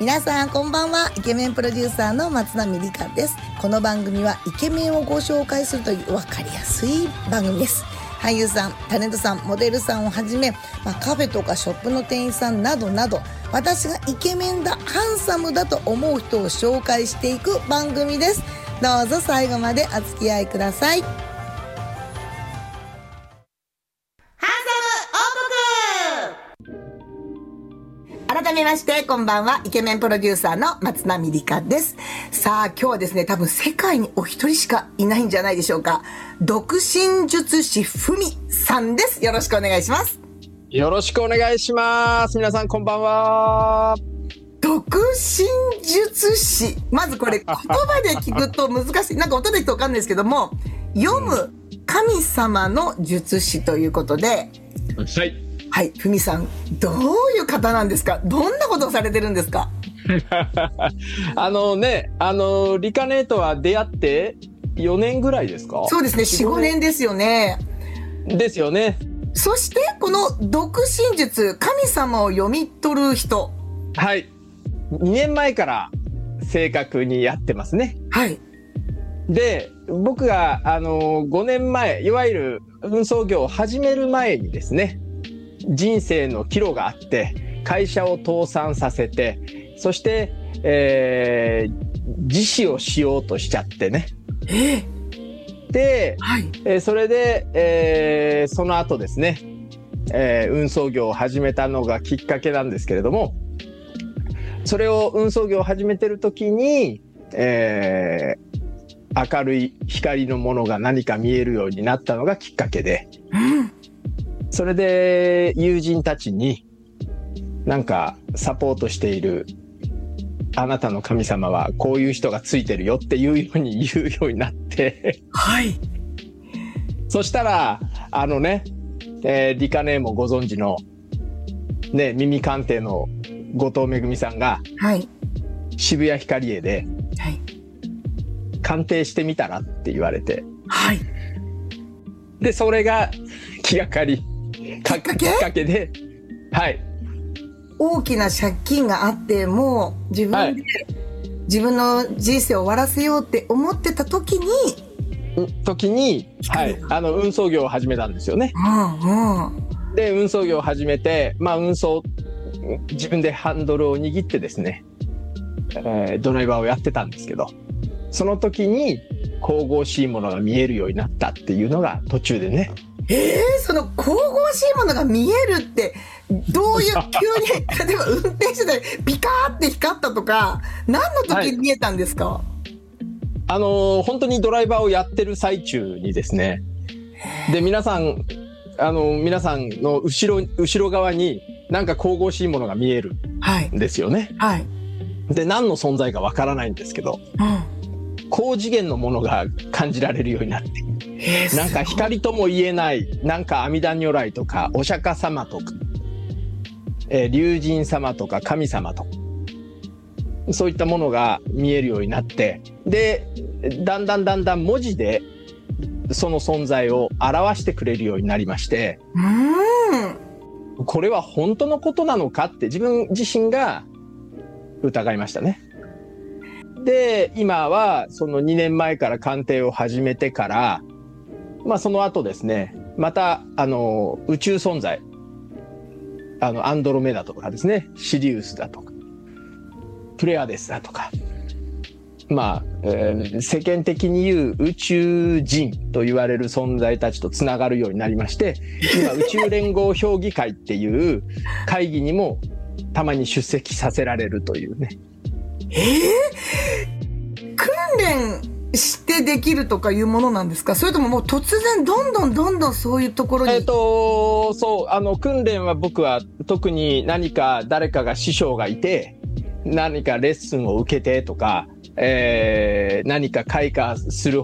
皆さんこんばんは。イケメンプロデューサーの松並理香です。この番組はイケメンをご紹介するという分かりやすい番組です。俳優さん、タレントさん、モデルさんをはじめ、カフェとかショップの店員さんなどなど、私がイケメンだ、ハンサムだと思う人を紹介していく番組です。どうぞ最後までお付き合いください。改めましてこんばんは。イケメンプロデューサーの松並理香です。さあ今日はですね、多分世界にお一人しかいないんじゃないでしょうか。独身術師ふみさんです。よろしくお願いします。 よろしくお願いします。皆さんこんばんは。 独身術師、まずこれ言葉で聞くと難しい、なんか音で聞くと分かんないですけども、読む神様の術師ということで、はい、ふみさん、どういう方なんですか？どんなことをされてるんですか？ リカネートは出会って4年ぐらいですか？ そうですね、4、5年ですよね。 ですよね。 そして、この独身術、神様を読み取る人。 はい。2年前から正確にやってますね。 はい。 で、僕が、5年前、いわゆる運送業を始める前にですね、人生の岐路があって会社を倒産させて、そして、自死をしようとしちゃってね。で、はい、それで、その後ですね、運送業を始めたのがきっかけなんですけれども、それを運送業を始めてる時に、明るい光のものが何か見えるようになったのがきっかけで、それで友人たちになんかサポートしているあなたの神様はこういう人がついてるよっていうように言うようになってはい。 そしたらリカネーもご存知のね、耳鑑定の後藤めぐみさんが、はい、渋谷ヒカリエで、はい、鑑定してみたらって言われて、はい、でそれが気がかりきっかけで、はい、 大きな借金があってもう自分で、自分の人生を終わらせようって思ってた時に、 はい、運送業を始めたんですよね。で運送業を始めて、運送自分でハンドルを握ってですね、ドライバーをやってたんですけど、その時に神々しいものが見えるようになったっていうのが途中でね。 その神々しいものが見えるってどういう、急に例えば運転しててピカーって光ったとか、何の時に見えたんですか？ 本当にドライバーをやってる最中にですね、で皆さんの後ろ側になんか神々しいものが見えるんですよね。はい。で何の存在かわからないんですけど、高次元のものが感じられるようになって、なんか光とも言えない、なんか阿弥陀如来とかお釈迦様とか、龍神様とか神様とか、そういったものが見えるようになって、でだんだん文字でその存在を表してくれるようになりまして、これは本当のことなのかって自分自身が疑いましたね。で今はその2年前から鑑定を始めてから、その後ですね、また宇宙存在、アンドロメダとかですね、シリウスだとかプレアデスだとか、世間的に言う宇宙人と言われる存在たちとつながるようになりまして、今宇宙連合評議会っていう会議にもたまに出席させられるというね。 訓練してできるとかいうものなんですか？それとももう突然どんどんそういうところに。 訓練は僕は特に何か誰かが師匠がいて何かレッスンを受けてとか、何か開花する